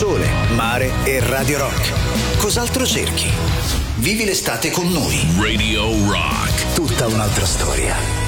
sole, mare e Radio Rock. Cos'altro cerchi? Vivi l'estate con noi. Radio Rock. Tutta un'altra storia.